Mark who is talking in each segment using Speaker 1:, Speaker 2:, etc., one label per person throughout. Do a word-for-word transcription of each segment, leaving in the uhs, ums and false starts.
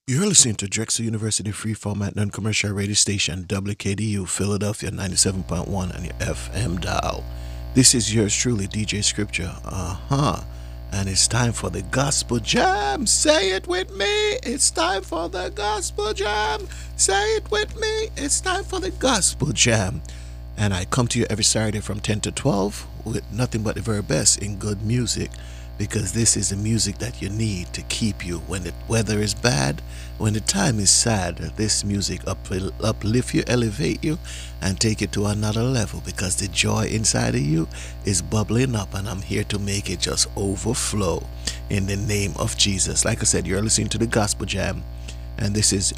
Speaker 1: You're listening to Drexel University Free Format Non-Commercial Radio Station, W K D U, Philadelphia ninety-seven point one on your F M dial. This is yours truly, D J Scripture. Uh-huh. And it's time for the Gospel Jam. Say it with me. It's time for the Gospel Jam. Say it with me. It's time for the Gospel Jam. And I come to you every Saturday from ten to twelve with nothing but the very best in good music, because this is the music that you need to keep you when the weather is bad, when the time is sad. This music up, uplift you, elevate you, and take it to another level, because the joy inside of you is bubbling up, and I'm here to make it just overflow in the name of Jesus. Like I said, you're listening to the Gospel Jam, and this is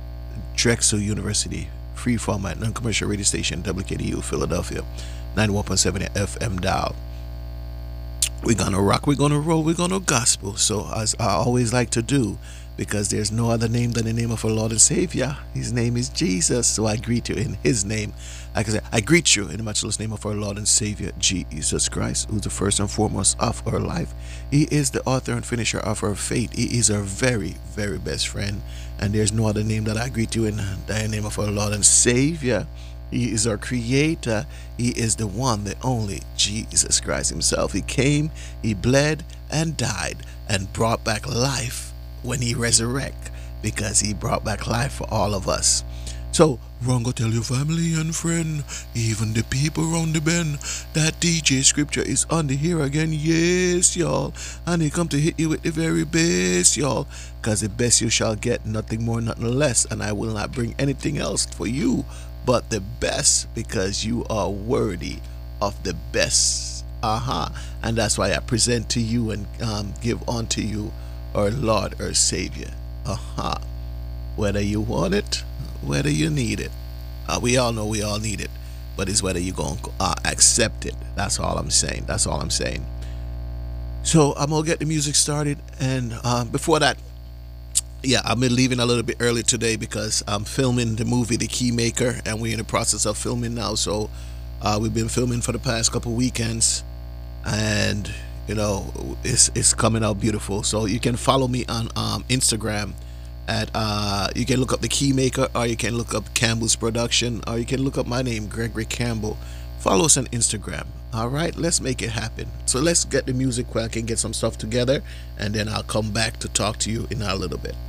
Speaker 1: Drexel University Free Format Non-Commercial Radio Station, W K D U, Philadelphia ninety-one point seven F M dial. We're gonna rock, we're gonna roll, we're gonna gospel. So, as I always like to do, because there's no other name than the name of our Lord and Savior. His name is Jesus. So I greet you in His name. Like I said, I greet you in the matchless name of our Lord and Savior, Jesus Christ, who's the first and foremost of our life. He is the author and finisher of our faith. He is our very, very best friend. And there's no other name that I greet you in the name of our Lord and Savior. He is our creator. He is the one, the only Jesus Christ himself. He came, he bled and died and brought back life when he resurrect, because he brought back life for all of us. So run, go tell your family and friend, even the people around the bend, that D J Scripture is on the here again. Yes, y'all. And he come to hit you with the very best, y'all. Because the best you shall get, nothing more, nothing less. And I will not bring anything else for you but the best, because you are worthy of the best. Uh-huh. And that's why I present to you and um, give unto you our Lord, our Savior. Uh-huh. Whether you want it, whether you need it. Uh, we all know we all need it. But it's whether you're going to uh, accept it. That's all I'm saying. That's all I'm saying. So I'm going to get the music started. And um, before that, yeah, I'm leaving a little bit early today because I'm filming the movie The Keymaker, and we're in the process of filming now. So uh, we've been filming for the past couple weekends, and you know, it's it's coming out beautiful. So you can follow me on um, Instagram at uh, you can look up The Keymaker, or you can look up Campbell's Production, or you can look up my name, Gregory Campbell. Follow us on Instagram. All right, let's make it happen. So let's get the music where I can get some stuff together, and then I'll come back to talk to you in a little bit.